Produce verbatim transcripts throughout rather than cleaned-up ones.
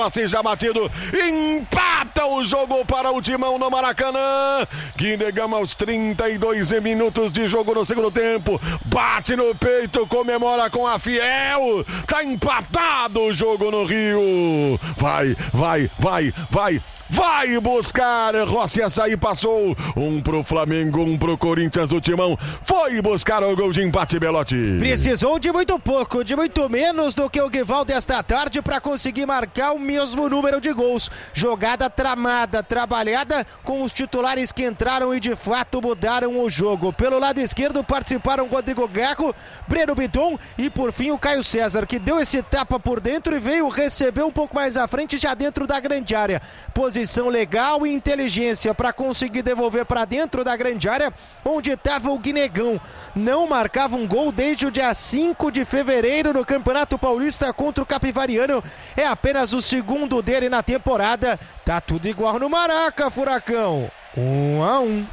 Rossi já batido, empata o jogo para o Timão no Maracanã. Guinegama aos trinta e dois minutos de jogo no segundo tempo, bate no peito, comemora com a Fiel. Tá empatado o jogo no Rio. Vai, vai, vai, vai. Vai buscar, Rossi açaí passou, um pro Flamengo, um pro Corinthians, o Timão foi buscar o gol de empate, Belotti. Precisou de muito pouco, de muito menos do que o rival desta tarde para conseguir marcar o mesmo número de gols. Jogada tramada, trabalhada com os titulares que entraram e de fato mudaram o jogo. Pelo lado esquerdo participaram Rodrigo Garro, Breno Bidon e por fim o Caio César, que deu esse tapa por dentro e veio receber um pouco mais à frente, já dentro da grande área. Posição legal e inteligência para conseguir devolver para dentro da grande área, onde estava o Guinegão. Não marcava um gol desde o dia cinco de fevereiro no Campeonato Paulista contra o Capivariano. É apenas o segundo dele na temporada. Tá tudo igual no Maraca, Furacão. Um a um.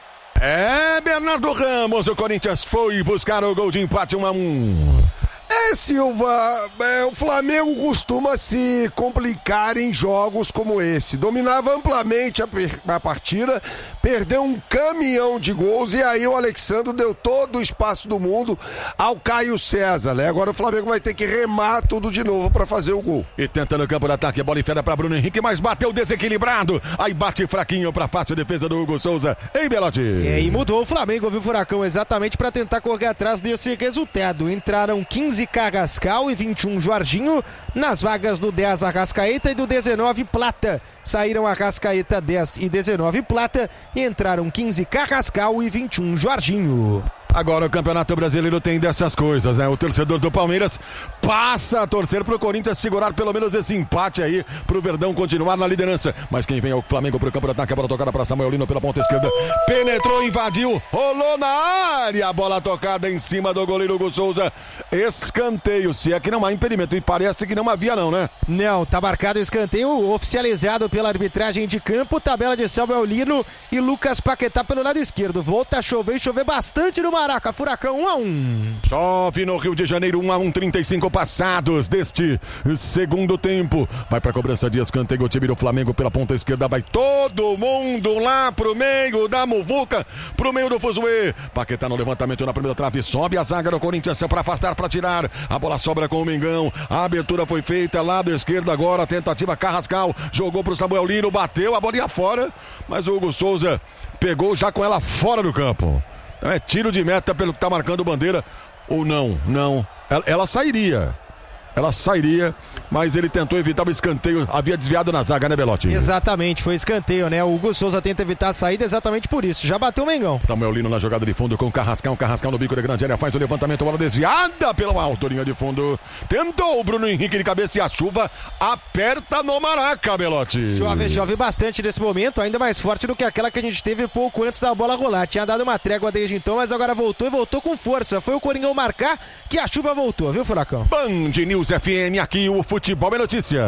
É, Bernardo Ramos, o Corinthians foi buscar o gol de empate, um a um. É, Silva, é, o Flamengo costuma se complicar em jogos como esse. Dominava amplamente a, per- a partida, perdeu um caminhão de gols e aí o Alexandre deu todo o espaço do mundo ao Caio César, né? Agora o Flamengo vai ter que remar tudo de novo para fazer o gol. E tenta no campo de ataque, a bola enfiada para Bruno Henrique, mas bateu desequilibrado. Aí bate fraquinho para fácil defesa do Hugo Souza. Ei, Belotti. É, e mudou o Flamengo, viu, Furacão? Exatamente para tentar correr atrás desse resultado. Entraram quinze Carrascal e vinte e um Jorginho nas vagas do dez Arrascaeta e do dezenove Plata. Saíram Arrascaeta dez e dezenove Plata e entraram quinze Carrascal e vinte e um Jorginho. Agora o Campeonato Brasileiro tem dessas coisas, né? O torcedor do Palmeiras passa a torcer pro Corinthians segurar pelo menos esse empate aí, pro Verdão continuar na liderança. Mas quem vem é o Flamengo pro campo de ataque, a bola tocada para Samuel Lino pela ponta esquerda. Penetrou, invadiu, rolou na área, a bola tocada em cima do goleiro Hugo Souza. Escanteio, se é que não há impedimento, e parece que não havia não, né? Não, tá marcado escanteio oficializado pela arbitragem de campo, tabela de Samuel Lino e Lucas Paquetá pelo lado esquerdo. Volta a chover e chover bastante no Maraca, Furacão, um a um. Chove no Rio de Janeiro, um a um, trinta e cinco passados deste segundo tempo. Vai pra cobrança de escanteio, o time do Flamengo pela ponta esquerda, vai todo mundo lá pro meio da muvuca, pro meio do fuzuê. Paquetá no levantamento na primeira trave, sobe a zaga do Corinthians pra afastar, pra tirar. A bola sobra com o Mengão, a abertura foi feita, lado esquerdo agora, tentativa Carrascal, jogou pro Samuel Lino, bateu, a bola ia fora, mas o Hugo Souza pegou já com ela fora do campo. É tiro de meta pelo que tá marcando bandeira. Ou não, não. Ela, ela sairia. Ela sairia, mas ele tentou evitar o escanteio. Havia desviado na zaga, né, Belotti? Exatamente, foi escanteio, né? O Hugo Souza tenta evitar a saída exatamente por isso. Já bateu o Mengão. Samuel Lino na jogada de fundo com o Carrascal. O Carrascal no bico da grande área faz o levantamento. Bola desviada pelo alto, linha de fundo. Tentou o Bruno Henrique de cabeça e a chuva aperta no Maraca, Belotti. Chove, chove bastante nesse momento, ainda mais forte do que aquela que a gente teve pouco antes da bola rolar. Tinha dado uma trégua desde então, mas agora voltou e voltou com força. Foi o Coringão marcar que a chuva voltou, viu, Furacão? Band News F M, aqui o futebol é notícia.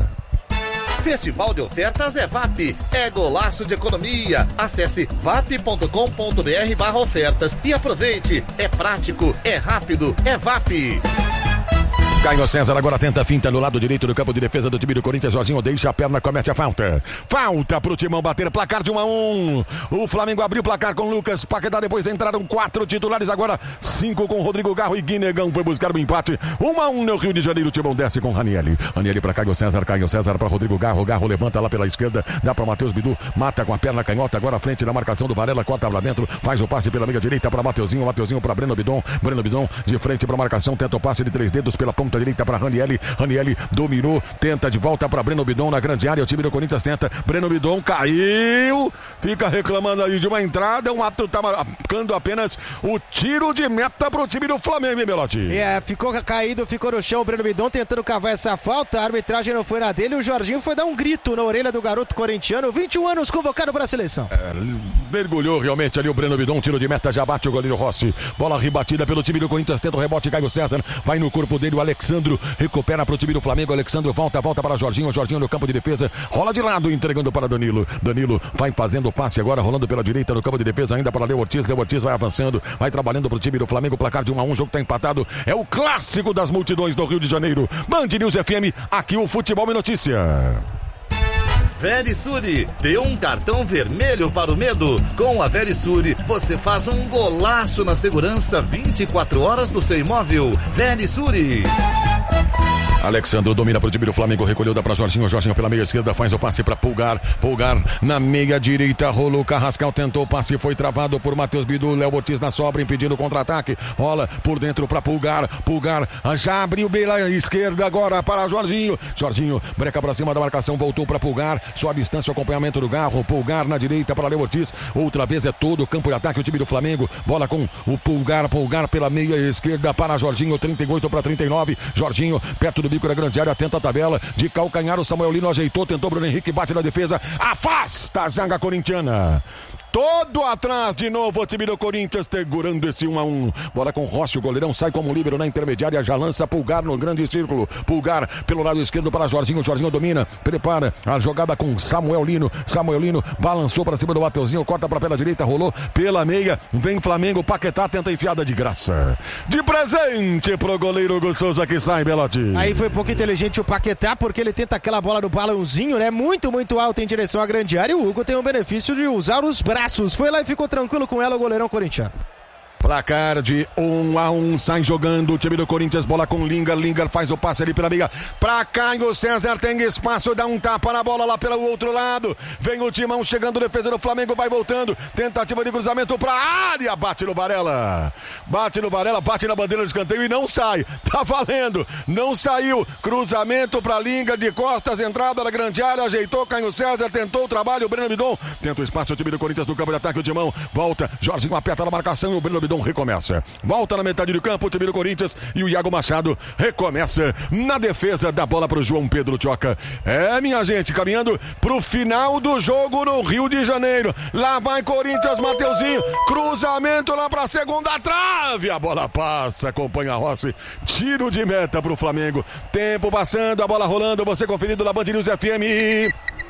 Festival de ofertas é V A P, é golaço de economia. Acesse vap ponto com ponto br barra ofertas e aproveite. É prático, é rápido, é V A P. Caio César agora tenta a finta no lado direito do campo de defesa do time do Corinthians. Jorginho deixa a perna, comete a falta. Falta pro Timão bater, placar de um a um. O Flamengo abriu o placar com Lucas Paquetá. Depois entraram quatro titulares, agora cinco com Rodrigo Garro e Guinegão foi buscar o empate. um a um no Rio de Janeiro. O Timão desce com Ranieri. Ranieri pra Caio César, Caio César pra Rodrigo Garro. Garro levanta lá pela esquerda, dá pra Matheus Bidu, mata com a perna canhota, agora à frente na marcação do Varela, corta lá dentro, faz o passe pela meia direita pra Mateuzinho, Mateuzinho pra Breno Bidon, Breno Bidon de frente pra marcação, tenta o passe de três dedos pela ponta direita pra Ranieri. Ranieri dominou, tenta de volta para Breno Bidon na grande área, o time do Corinthians tenta, Breno Bidon caiu, fica reclamando aí de uma entrada, um ato tá marcando apenas o tiro de meta pro time do Flamengo, hein, Belotti? É, ficou caído, ficou no chão o Breno Bidon tentando cavar essa falta, a arbitragem não foi na dele, o Jorginho foi dar um grito na orelha do garoto corintiano, vinte e um anos convocado para a seleção. É, mergulhou realmente ali o Breno Bidon, tiro de meta, já bate o goleiro Rossi, bola rebatida pelo time do Corinthians, tenta o rebote, Caio César, vai no corpo dele o Alex Alexandro recupera para o time do Flamengo. Alexandro volta, volta para Jorginho. Jorginho no campo de defesa, rola de lado, entregando para Danilo. Danilo vai fazendo o passe agora, rolando pela direita no campo de defesa, ainda para Leo Ortiz. Leo Ortiz vai avançando, vai trabalhando para o time do Flamengo. Placar de um a um, o jogo está empatado. É o clássico das multidões do Rio de Janeiro. Band News F M, aqui o Futebol e Notícia. Verisure, dê um cartão vermelho para o medo. Com a Verisure, você faz um golaço na segurança vinte e quatro horas do seu imóvel. Verisure. Alexandro domina para o time do Flamengo, recolheu, dá para Jorginho, Jorginho pela meia esquerda, faz o passe para Pulgar, Pulgar na meia direita, rolou, Carrascal tentou o passe, foi travado por Matheus Bidu, Léo Ortiz na sobra, impedindo o contra-ataque, rola por dentro para Pulgar, Pulgar já abriu pela esquerda agora para Jorginho, Jorginho breca para cima da marcação, voltou para Pulgar, só a distância, o acompanhamento do Garro, Pulgar na direita para Léo Ortiz, outra vez é todo o campo de ataque, o time do Flamengo, bola com o Pulgar, Pulgar pela meia esquerda para Jorginho, trinta e oito para trinta e nove, Jorginho perto do bico da grande área, tenta a tabela de calcanhar, o Samuel Lino ajeitou, tentou Bruno Henrique, bate na defesa, afasta a zaga corintiana. Todo atrás de novo o time do Corinthians, segurando esse um a um. Bola com Rossi, o goleirão sai como líbero na intermediária, já lança Pulgar no grande círculo. Pulgar pelo lado esquerdo para Jorginho, Jorginho domina, prepara a jogada com Samuel Lino. Samuel Lino balançou para cima do Mateuzinho, corta para pela direita, rolou pela meia, vem Flamengo, Paquetá tenta enfiada de graça. De presente pro goleiro Hugo Souza que sai, Belotti. Aí foi pouco inteligente o Paquetá, porque ele tenta aquela bola do balãozinho, né? Muito, muito alto em direção à grande área. E o Hugo tem o benefício de usar os braços. Foi lá e ficou tranquilo com ela o goleirão corintiano. Placar de um a um, sai jogando o time do Corinthians, bola com Lingard, Lingard faz o passe ali pela meia, pra Caio César, tem espaço, dá um tapa na bola lá pelo outro lado, vem o Timão chegando, defesa do Flamengo, vai voltando, tentativa de cruzamento pra área, bate no Varela, bate no Varela, bate na bandeira de escanteio e não sai, tá valendo, não saiu, cruzamento pra Lingard de costas, entrada na grande área, ajeitou Caio César, tentou o trabalho, o Breno Bidon, tenta o espaço, o time do Corinthians no campo de ataque, o Timão volta, Jorginho aperta na marcação e o Breno Bidon recomeça, volta na metade do campo o time do Corinthians e o Iago Machado recomeça na defesa da bola para o João Pedro Tchoca. É, minha gente, caminhando pro final do jogo no Rio de Janeiro, lá vai Corinthians, Mateuzinho, cruzamento lá pra segunda trave, a bola passa, acompanha Rossi, tiro de meta pro Flamengo, tempo passando, a bola rolando, você conferindo na Band News F M.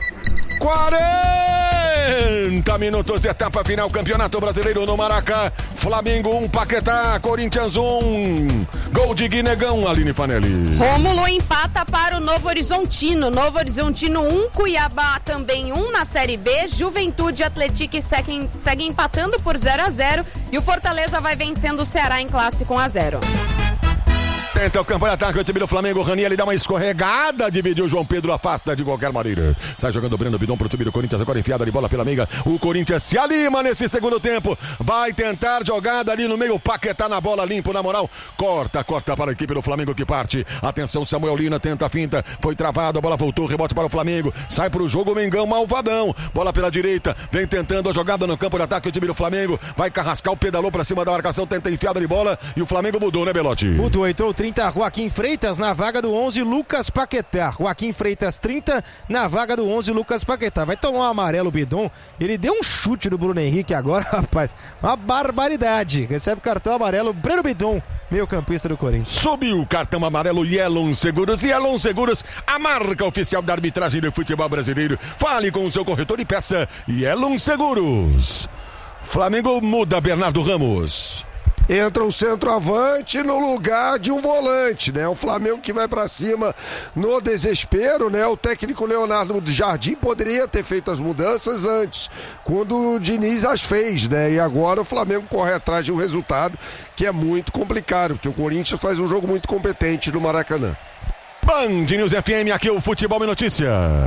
quarenta minutos, etapa final, Campeonato Brasileiro no Maracanã. Flamengo um, Paquetá, Corinthians um. Gol de Guinegão, Aline Fanelli. Rômulo empata para o Novo Horizontino. Novo Horizontino um, Cuiabá também um na Série B. Juventude e Atlético seguem, seguem empatando por zero a zero. E o Fortaleza vai vencendo o Ceará em clássico um a zero. Tenta o campo de ataque, o time do Flamengo, o Ranieri dá uma escorregada, dividiu o João Pedro, afasta de qualquer maneira. Sai jogando o Breno Bidon pro time do Corinthians, agora enfiada de bola pela meia. O Corinthians se anima nesse segundo tempo, vai tentar jogada ali no meio, Paquetá na bola, limpo na moral. Corta, corta para a equipe do Flamengo que parte. Atenção, Samuel Lina tenta a finta, foi travado, a bola voltou, rebote para o Flamengo. Sai pro jogo, Mengão malvadão. Bola pela direita, vem tentando a jogada no campo de ataque, o time do Flamengo. Vai Carrascal, pedalou pra cima da marcação, tenta enfiada de bola e o Flamengo mudou, né, Belotti? Mudou, entrou trinta, Joaquim Freitas na vaga do onze, Lucas Paquetá. Joaquim Freitas trinta na vaga do onze, Lucas Paquetá. Vai tomar um amarelo, Bidon. Ele deu um chute no Bruno Henrique agora, rapaz. Uma barbaridade. Recebe cartão amarelo, Breno Bidon, meio campista do Corinthians. Subiu o cartão amarelo, Yellow Seguros. Yellow Seguros, a marca oficial da arbitragem do futebol brasileiro. Fale com o seu corretor e peça Yellow Seguros. Flamengo muda, Bernardo Ramos. Entra um centroavante no lugar de um volante, né? O Flamengo que vai pra cima no desespero, né? O técnico Leonardo Jardim poderia ter feito as mudanças antes, quando o Diniz as fez, né? E agora o Flamengo corre atrás de um resultado que é muito complicado, porque o Corinthians faz um jogo muito competente no Maracanã. Band News F M, aqui o Futebol e Notícia.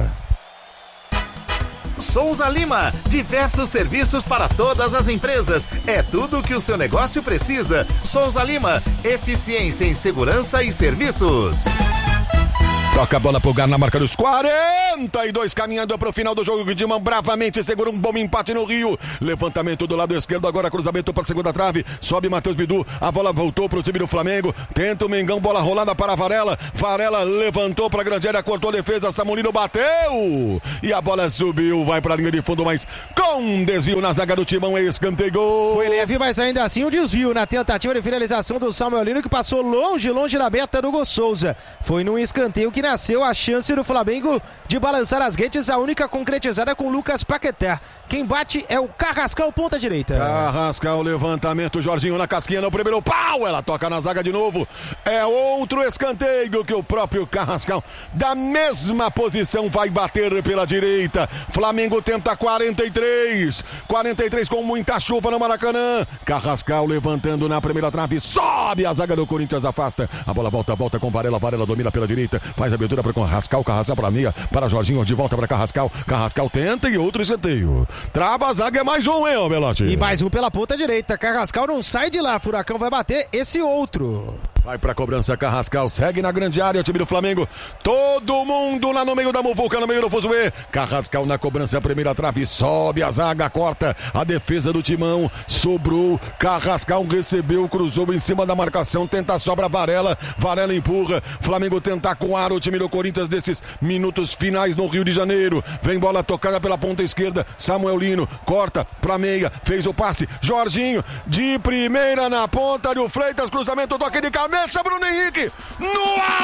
Souza Lima, diversos serviços para todas as empresas. É tudo o que o seu negócio precisa. Souza Lima, eficiência em segurança e serviços. Toca a bola pro Gar na marca dos quarenta e dois, caminhando pro final do jogo. De mão bravamente segura um bom empate no Rio. Levantamento do lado esquerdo, agora cruzamento para a segunda trave. Sobe Matheus Bidu, a bola voltou pro time do Flamengo. Tenta o Mengão, bola rolada para Varela. Varela levantou pra grande área, cortou a defesa. Samulino bateu e a bola subiu, vai pra linha de fundo, mas com desvio na zaga do Timão. É escanteio, gol. Foi leve, mas ainda assim um desvio na tentativa de finalização do Samuel Lino, que passou longe, longe da meta do Hugo Souza. Foi num escanteio que nasceu a chance do Flamengo de balançar as redes, a única concretizada com Lucas Paquetá. Quem bate é o Carrascal, ponta direita. Carrascal, levantamento, Jorginho na casquinha, no primeiro pau, ela toca na zaga de novo. É outro escanteio que o próprio Carrascal, da mesma posição, vai bater pela direita. Flamengo tenta quarenta e três, quarenta e três com muita chuva no Maracanã. Carrascal levantando na primeira trave, sobe a zaga do Corinthians, afasta. A bola volta, volta com Varela, Varela domina pela direita, faz a abertura para Carrascal, Carrascal para meia, para Jorginho, de volta para Carrascal. Carrascal tenta e outro escanteio. Trava a zaga, é mais um, hein, Belotti? E mais um pela ponta direita. Carrascal não sai de lá, Furacão vai bater esse outro. Vai pra cobrança, Carrascal, segue na grande área, o time do Flamengo. Todo mundo lá no meio da muvuca, no meio do fuzuê. Carrascal na cobrança, primeira trave, sobe a zaga, corta a defesa do Timão. Sobrou, Carrascal recebeu, cruzou em cima da marcação, tenta a sobra, Varela. Varela empurra, Flamengo tenta acuar o time do Corinthians desses minutos finais no Rio de Janeiro. Vem bola tocada pela ponta esquerda, Samuel Lino, corta pra meia, fez o passe, Jorginho, de primeira na ponta, do Freitas, cruzamento, toque de cabeça, Bruno Henrique, no